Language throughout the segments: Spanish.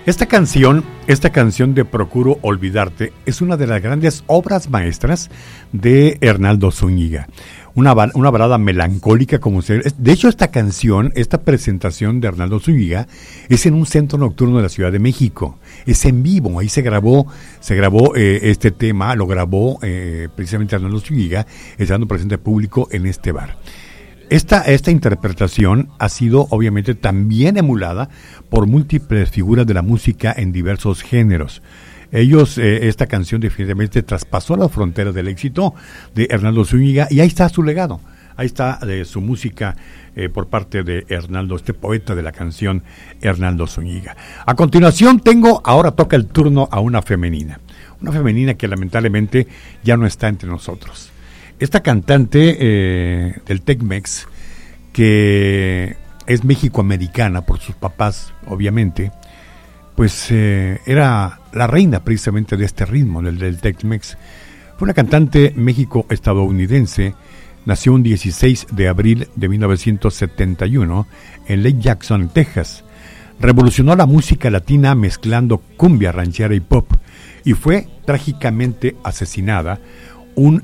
Esta canción de Procuro Olvidarte es una de las grandes obras maestras de Hernaldo Zúñiga. Una balada melancólica como se... De hecho, esta canción, esta presentación de Hernaldo Zúñiga es en un centro nocturno de la Ciudad de México. Es en vivo, ahí se grabó este tema, lo grabó precisamente Hernaldo Zúñiga, estando presente público en este bar. Esta interpretación ha sido obviamente también emulada por múltiples figuras de la música en diversos géneros. Esta canción definitivamente traspasó las fronteras del éxito de Hernaldo Zúñiga y ahí está su legado, ahí está su música por parte de Hernaldo, este poeta de la canción Hernaldo Zúñiga. A continuación ahora toca el turno a una femenina que lamentablemente ya no está entre nosotros. Esta cantante del Tex-Mex, que es mexicoamericana por sus papás, obviamente, pues era la reina precisamente de este ritmo, del Tex-Mex. Fue una cantante méxico-estadounidense, nació un 16 de abril de 1971 en Lake Jackson, Texas. Revolucionó la música latina mezclando cumbia, ranchera y pop, y fue trágicamente asesinada un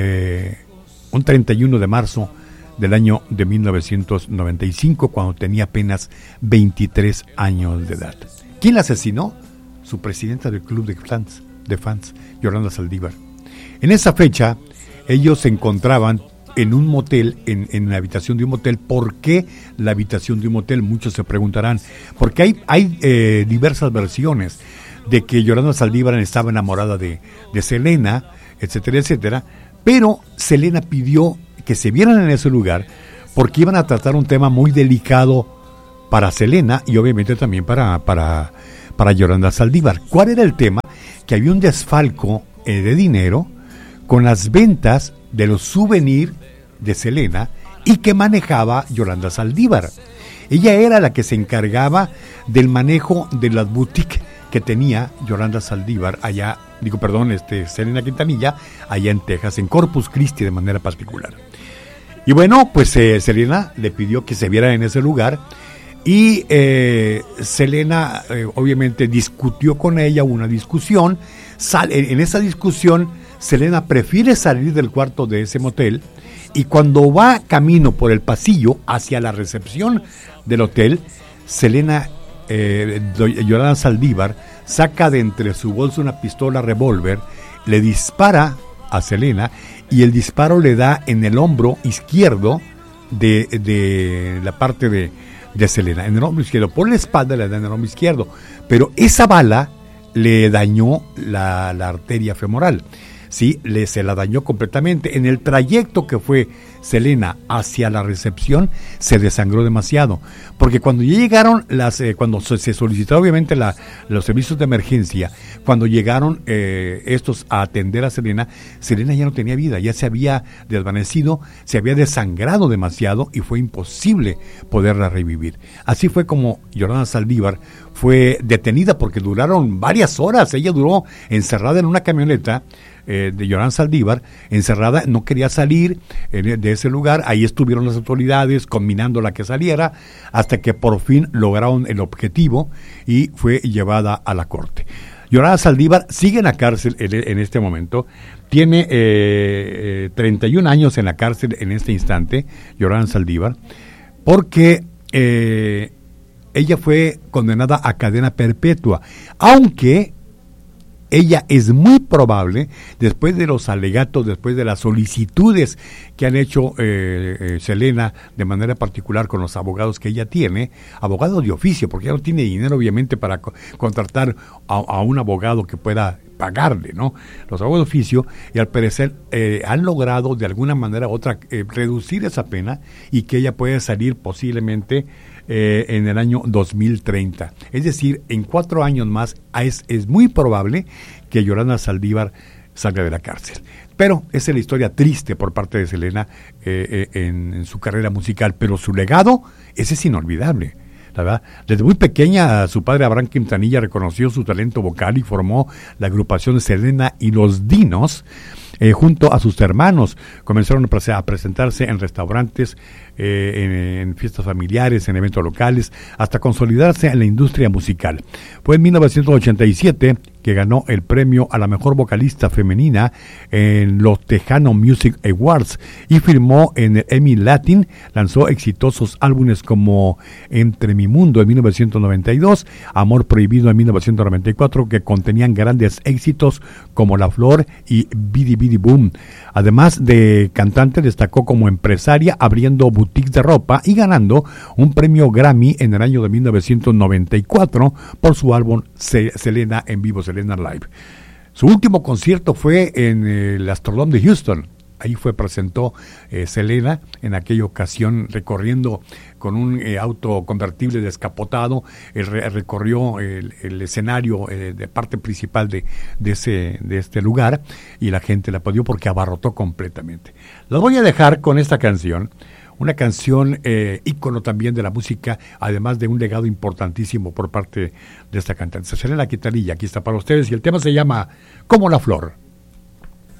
31 de marzo del año de 1995, cuando tenía apenas 23 años de edad. ¿Quién la asesinó? Su presidenta del club de fans, Yolanda Saldívar. En esa fecha, ellos se encontraban en un motel, en la habitación de un motel. ¿Por qué la habitación de un motel? Muchos se preguntarán. Porque hay diversas versiones de que Yolanda Saldívar estaba enamorada de Selena, etcétera, etcétera, pero Selena pidió que se vieran en ese lugar porque iban a tratar un tema muy delicado para Selena y obviamente también para Yolanda Saldívar. ¿Cuál era el tema? Que había un desfalco de dinero con las ventas de los souvenirs de Selena y que manejaba Yolanda Saldívar. Ella era la que se encargaba del manejo de las boutiques que tenía Yolanda Saldívar Selena Quintanilla, allá en Texas, en Corpus Christi de manera particular. Y bueno, pues Selena le pidió que se viera en ese lugar y Selena obviamente discutió con ella, una discusión. En esa discusión, Selena prefiere salir del cuarto de ese motel y cuando va camino por el pasillo hacia la recepción del hotel, Yolanda Saldívar saca de entre su bolsa una pistola revólver, le dispara a Selena y el disparo le da en el hombro izquierdo de la parte de Selena, en el hombro izquierdo, por la espalda le da en el hombro izquierdo, pero esa bala le dañó la arteria femoral. Sí, se la dañó completamente. En el trayecto que fue Selena hacia la recepción, se desangró demasiado. Porque cuando ya llegaron cuando se solicitó obviamente los servicios de emergencia, cuando llegaron estos a atender a Selena ya no tenía vida, ya se había desvanecido, se había desangrado demasiado y fue imposible poderla revivir. Así fue como Yolanda Saldívar fue detenida porque duraron varias horas. Ella duró encerrada en una camioneta de Yolanda Saldívar, encerrada, no quería salir de ese lugar. Ahí estuvieron las autoridades combinándola que saliera hasta que por fin lograron el objetivo y fue llevada a la corte. Yolanda Saldívar sigue en la cárcel en este momento, tiene 31 años en la cárcel en este instante, Yolanda Saldívar, porque ella fue condenada a cadena perpetua, aunque ella es muy probable, después de los alegatos, después de las solicitudes que han hecho Selena de manera particular con los abogados que ella tiene, abogados de oficio, porque ella no tiene dinero obviamente para contratar a un abogado que pueda pagarle, ¿no? Los abogados de oficio, y al parecer han logrado de alguna manera u otra reducir esa pena y que ella pueda salir posiblemente en el año 2030. Es decir, en 4 años más es muy probable que Yolanda Saldívar salga de la cárcel. Pero esa es la historia triste por parte de Selena en su carrera musical, pero su legado, ese es inolvidable. La verdad, desde muy pequeña, su padre Abraham Quintanilla reconoció su talento vocal y formó la agrupación Selena y los Dinos. Junto a sus hermanos comenzaron a presentarse en restaurantes en fiestas familiares, en eventos locales, hasta consolidarse en la industria musical. Fue en 1987 que ganó el premio a la mejor vocalista femenina en los Tejano Music Awards y firmó en el Emmy Latin. Lanzó exitosos álbumes como Entre mi mundo en 1992, Amor prohibido en 1994, que contenían grandes éxitos como La Flor y Bidi Bidi Boom. Además de cantante, destacó como empresaria abriendo boutiques de ropa y ganando un premio Grammy en el año de 1994 por su álbum Selena en vivo, Selena Live. Su último concierto fue en el Astrodome de Houston. Ahí presentó Selena en aquella ocasión, recorriendo con un auto convertible descapotado, recorrió el escenario de parte principal de este lugar, y la gente la aplaudió porque abarrotó completamente. Los voy a dejar con esta canción, una canción ícono también de la música, además de un legado importantísimo por parte de esta cantante. Selena Quintanilla, aquí está para ustedes, y el tema se llama Como la Flor.